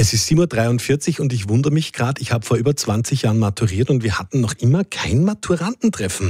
Es ist 7:43 Uhr und ich wundere mich gerade, ich habe vor über 20 Jahren maturiert und wir hatten noch immer kein Maturantentreffen.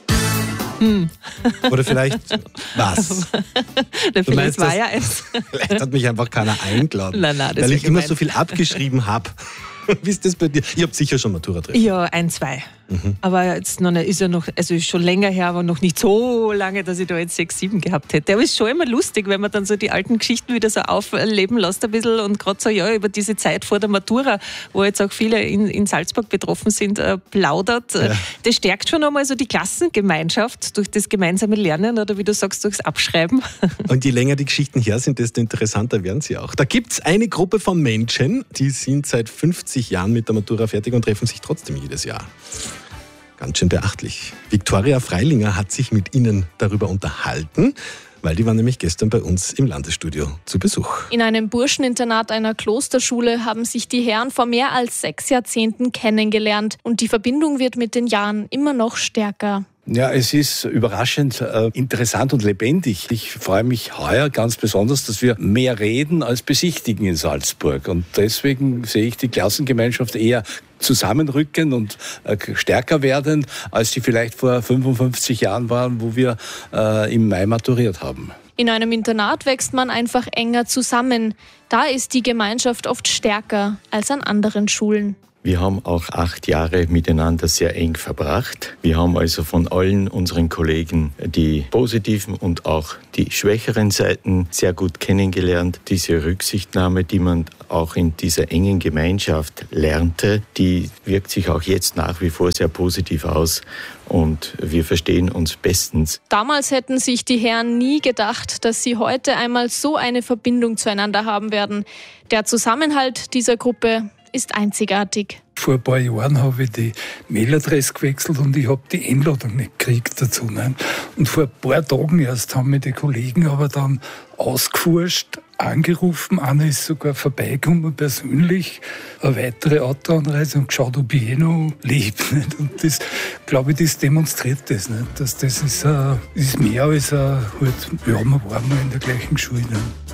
Oder vielleicht was? Du meinst, war ja es. Vielleicht hat mich einfach keiner eingeladen, Nein, das weil ich immer gemeint. so viel abgeschrieben habe. Wie ist das bei dir? Ihr habt sicher schon Matura-Treffen. Ja, 1, 2. Aber jetzt noch nicht, ist schon länger her, aber noch nicht so lange, dass ich da jetzt 6, 7 gehabt hätte. Aber es ist schon immer lustig, wenn man dann so die alten Geschichten wieder so aufleben lässt ein bisschen und gerade so über diese Zeit vor der Matura, wo jetzt auch viele in Salzburg betroffen sind, plaudert. Ja. Das stärkt schon einmal so die Klassengemeinschaft durch das gemeinsame Lernen oder wie du sagst, durchs Abschreiben. Und je länger die Geschichten her sind, desto interessanter werden sie auch. Da gibt es eine Gruppe von Menschen, die sind seit 50 Jahren mit der Matura fertig und treffen sich trotzdem jedes Jahr. Ganz schön beachtlich. Viktoria Freilinger hat sich mit ihnen darüber unterhalten, weil die waren nämlich gestern bei uns im Landesstudio zu Besuch. In einem Burscheninternat einer Klosterschule haben sich die Herren vor mehr als 6 Jahrzehnten kennengelernt und die Verbindung wird mit den Jahren immer noch stärker. Ja, es ist überraschend interessant und lebendig. Ich freue mich heuer ganz besonders, dass wir mehr reden als besichtigen in Salzburg. Und deswegen sehe ich die Klassengemeinschaft eher zusammenrücken und stärker werden, als die vielleicht vor 55 Jahren waren, wo wir im Mai maturiert haben. In einem Internat wächst man einfach enger zusammen. Da ist die Gemeinschaft oft stärker als an anderen Schulen. Wir haben auch 8 Jahre miteinander sehr eng verbracht. Wir haben also von allen unseren Kollegen die positiven und auch die schwächeren Seiten sehr gut kennengelernt. Diese Rücksichtnahme, die man auch in dieser engen Gemeinschaft lernte, die wirkt sich auch jetzt nach wie vor sehr positiv aus. Und wir verstehen uns bestens. Damals hätten sich die Herren nie gedacht, dass sie heute einmal so eine Verbindung zueinander haben werden. Der Zusammenhalt dieser Gruppe ist einzigartig. Vor ein paar Jahren habe ich die Mailadresse gewechselt und ich habe die Einladung nicht gekriegt dazu. Ne? Und vor ein paar Tagen erst haben mich die Kollegen aber dann ausgeforscht, angerufen. Einer ist sogar vorbeigekommen persönlich, eine weitere Autoanreise und geschaut, ob ich noch lebe. Nicht? Und das, glaube ich, das demonstriert das. Nicht? Dass das ist mehr als man war mal in der gleichen Schule. Nicht?